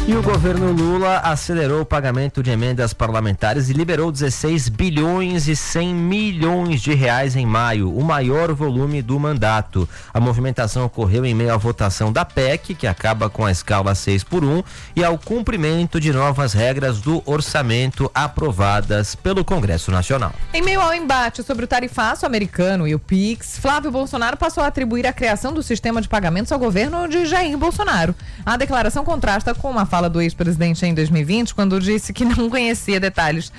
E o governo Lula acelerou o pagamento de emendas parlamentares e liberou 16 bilhões e 100 milhões de reais em maio, o maior volume do mandato. A movimentação ocorreu em meio à votação da PEC, que acaba com a escala 6x1, e ao cumprimento de novas regras do orçamento aprovadas pelo Congresso Nacional. Em meio ao embate sobre o tarifaço americano e o PIX, Flávio Bolsonaro passou a atribuir a criação do sistema de pagamentos ao governo de Jair Bolsonaro. A declaração contrasta com uma fala do ex-presidente em 2020, quando disse que não conhecia detalhes